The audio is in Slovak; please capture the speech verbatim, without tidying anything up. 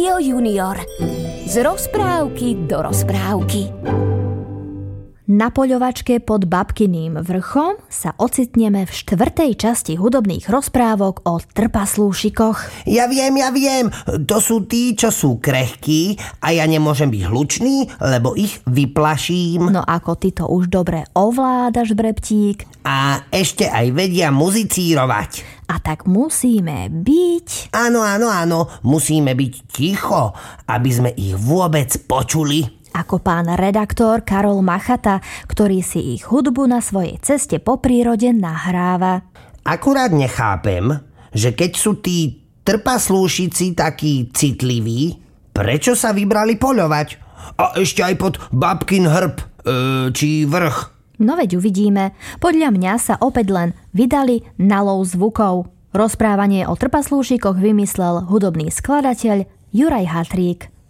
Rádio Junior. Z rozprávky do rozprávky. Na poľovačke pod Babkyným vrchom sa ocitneme v štvrtej časti hudobných rozprávok o trpaslúšikoch. Ja viem, ja viem, to sú tí, čo sú krehkí a ja nemôžem byť hlučný, lebo ich vyplaším. No ako ty to už dobre ovládaš, Breptík. A ešte aj vedia muzicírovať. A tak musíme byť... Áno, áno, áno, musíme byť ticho, aby sme ich vôbec počuli. Ako pán redaktor Karol Machata, ktorý si ich hudbu na svojej ceste po prírode nahráva. Akurát nechápem, že keď sú tí trpaslúšici takí citliví, prečo sa vybrali poľovať? A ešte aj pod Babkin hrb, e, či vrch. No veď uvidíme. Podľa mňa sa opäť len vydali na lov zvukov. Rozprávanie o trpaslúšikoch vymyslel hudobný skladateľ Juraj Hatrík.